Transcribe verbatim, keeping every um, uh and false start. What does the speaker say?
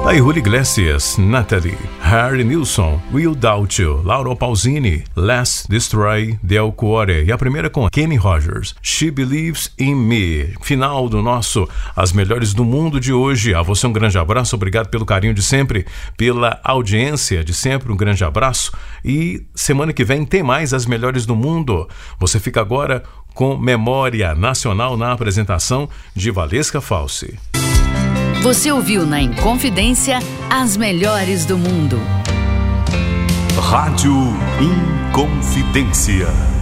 Aí, Julio Iglesias, Natalie, Harry Nilsson, Will Doubt You, Lauro Pausini, Let's Destroy Del Cuore. E a primeira com Kenny Rogers, She Believes in Me. Final do nosso As Melhores do Mundo de hoje. A você um grande abraço, obrigado pelo carinho de sempre, pela audiência de sempre, um grande abraço. E semana que vem tem mais As Melhores do Mundo. Você fica agora com Memória Nacional na apresentação de Valesca Falsi. Você ouviu na Inconfidência As Melhores do Mundo. Rádio Inconfidência.